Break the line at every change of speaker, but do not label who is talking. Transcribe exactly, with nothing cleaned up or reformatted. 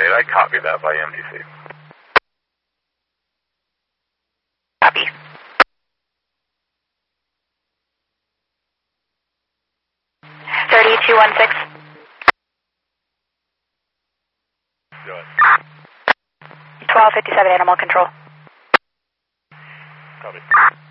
eight, I copy that by M D C.
Copy. thirty-two one six.
Go ahead.
twelve fifty-seven Animal Control.
Copy.